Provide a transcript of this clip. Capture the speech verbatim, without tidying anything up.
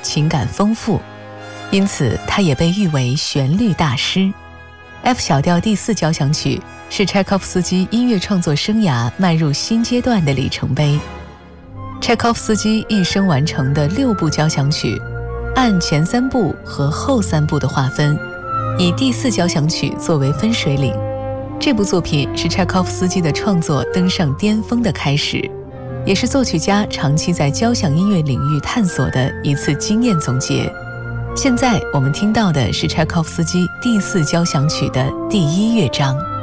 情感丰富，因此他也被誉为旋律大师。 F 小调第四交响曲是柴可夫斯基音乐创作生涯迈入新阶段的里程碑。柴可夫斯基一生完成的六部交响曲，按前三部和后三部的划分，以第四交响曲作为分水岭。这部作品是柴可夫斯基的创作登上巅峰的开始，也是作曲家长期在交响音乐领域探索的一次经验总结。现在我们听到的是柴可夫斯基第四交响曲的第一乐章。